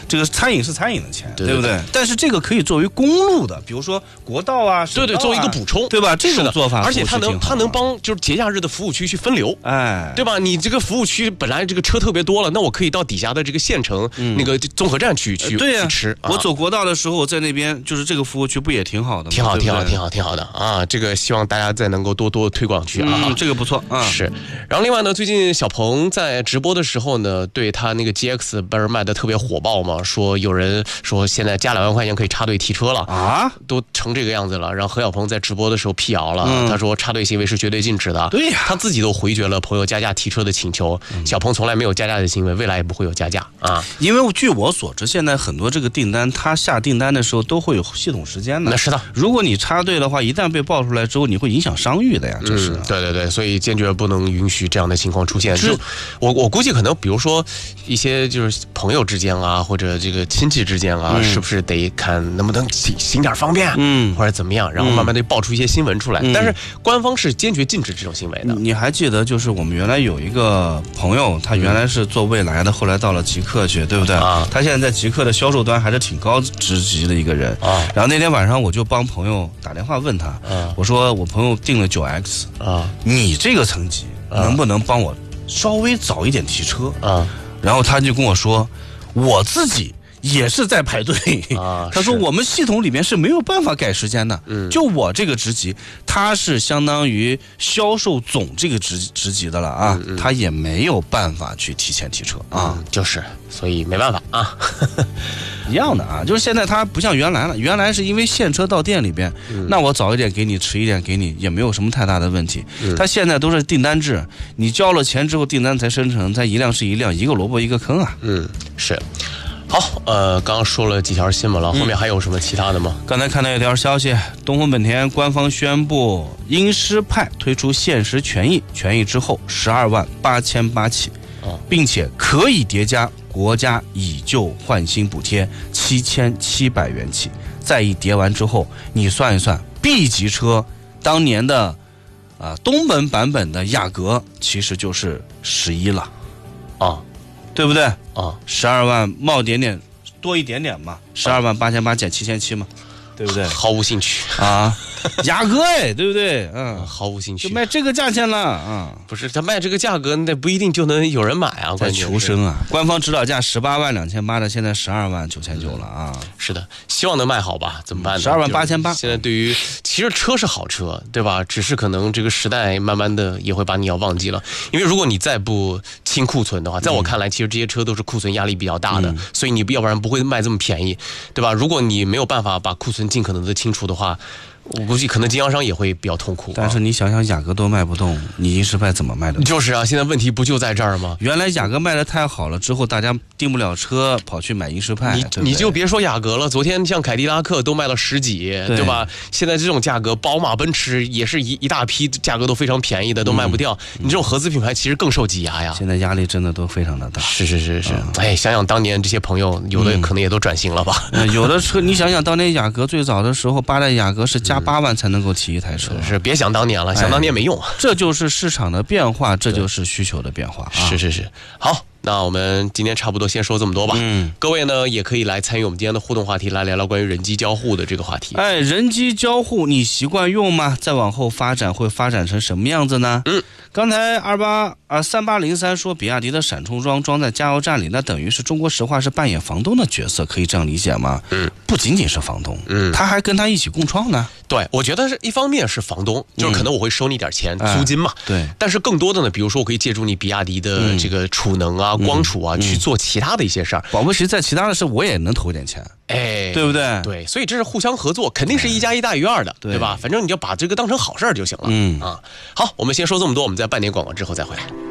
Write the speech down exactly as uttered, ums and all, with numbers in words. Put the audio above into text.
这个餐饮是餐饮的钱， 对对对对不对？但是这个可以作为公路的，比如说国道啊， 对对，作为一个补充， 对吧？这种做法， 而且它能它能帮就是节假日的服务区去分流， 哎， 对吧？你这个服务区本来这个车特别多了，那我可以到底下的这个县城、嗯、那个综合站去去对呀、 去吃。 我走国道的时候，我在那边就是这个服务区不也挺好的吗？ 挺好， 对对挺好，挺好，挺好的啊！这个希望大家再能够多多推广去啊、 嗯，这个不错啊。 是，然后另外呢，最近小鹏在直播的时候呢，对他那个 G X 不是卖的特别火爆嘛，说有人说现在加两万块钱可以插队提车了啊， 都成这个样子了。然后何小鹏在直播的时候辟谣了， 嗯、 他说插队行为是绝对禁止的。 对呀、 啊，他自己都回绝了朋友加价提车的请求。嗯、小鹏从来没有加价的行为，未来也不会有加价啊。 因为据我所知，现在很多这个订单，他下订单的时候都会有系统时间的。 那是的， 如果你插队的话，一旦被爆出来之后，你会影响商誉的呀，这是、 嗯。对对对，所以坚决不能允许这样的情况出现。就我我估计可能，比如说一些就是朋友之间啊，或者这个亲戚之间啊，嗯、是不是得看能不能行行点方便，嗯，或者怎么样，然后慢慢的爆出一些新闻出来。嗯、但是官方是坚决禁止这种行为的。 你还记得，就是我们原来有一个朋友，他原来是做蔚来的，后来到了极客去，对不对？啊，他现在在极客的销售端还是挺高职级的一个人啊。然后那天晚上我就帮朋友打电话问他，啊、我说我朋友订了九 X 啊，你这个层级能不能帮我稍微早一点提车啊？然后他就跟我说，我自己也是在排队啊。他说我们系统里面是没有办法改时间的，嗯，就我这个职级，他是相当于销售总这个职职级的了啊，嗯嗯，他也没有办法去提前提车啊， 嗯，就是，所以没办法啊。 一样的啊，就是现在它不像原来了，原来是因为现车到店里边，嗯、那我早一点给你，迟一点给你，也没有什么太大的问题。嗯、它现在都是订单制，你交了钱之后，订单才生成，才一辆是一辆，一个萝卜一个坑啊。 嗯，是。好，呃，刚刚说了几条新闻了，后面还有什么其他的吗？ 嗯、刚才看到一条消息，东风本田官方宣布，英诗派推出限时权益，权益之后十二万八千八起，哦、并且可以叠加国家以旧换新补贴七千七百元起，再一叠完之后，你算一算 ，B 级车当年的啊、呃、东本版本的雅阁其实就是十一了，啊，对不对？啊，十二万冒点点多一点点嘛，十二万八千八减七千七嘛，对不对？ 毫无兴趣啊。雅阁哎，对不对？嗯， 毫无兴趣， 就卖这个价钱了啊！ 不是他卖这个价格，那不一定就能有人买啊。 在求生啊！官方指导价十八万两千八的，现在十二万九千九了啊！ 是的，希望能卖好吧？怎么办呢？ 十二万八千八。 现在对于其实车是好车，对吧？只是可能这个时代慢慢的也会把你要忘记了。因为如果你再不清库存的话，在我看来，其实这些车都是库存压力比较大的，嗯、所以你要不然不会卖这么便宜，对吧？如果你没有办法把库存尽可能的清除的话，我估计可能经销商也会比较痛苦、啊。 但是你想想，雅阁都卖不动，你英诗派怎么卖的？ 就是啊，现在问题不就在这儿吗？ 原来雅阁卖的太好了，之后大家订不了车，跑去买英诗派。 你对对你就别说雅阁了，昨天像凯迪拉克都卖到十几， 对, 对吧？现在这种价格，宝马、奔驰也是一一大批，价格都非常便宜的，都卖不掉。嗯、你这种合资品牌其实更受挤压呀。 现在压力真的都非常的大。 是是是是，嗯、哎，想想当年这些朋友，有的可能也都转型了吧？ 嗯、有的车，你想想当年雅阁最早的时候，八代雅阁是加八万才能够骑一台车， 嗯、是别想当年了，想当年没用。 哎、这就是市场的变化，这就是需求的变化。啊、 是是是，好。那我们今天差不多先说这么多吧。嗯，各位呢也可以来参与我们今天的互动话题，来聊聊关于人机交互的这个话题。 哎，人机交互你习惯用吗？再往后发展会发展成什么样子呢？嗯，刚才二八啊三八零三说比亚迪的闪充桩装在加油站里，那等于是中国石化是扮演房东的角色，可以这样理解吗？嗯，不仅仅是房东，嗯，他还跟他一起共创呢。 对，我觉得是一方面是房东，就是可能我会收你点钱、嗯、租金嘛。 对， 但是更多的呢，比如说我可以借助你比亚迪的这个储能啊、嗯、光储啊、嗯、去做其他的一些事儿。 保不齐在其他的事我也能投点钱。 哎， 对不对？ 对，所以这是互相合作，肯定是一加一大于二的，对, 对吧？反正你就把这个当成好事儿就行了。嗯啊，好，我们先说这么多，我们在半点广告之后再回来。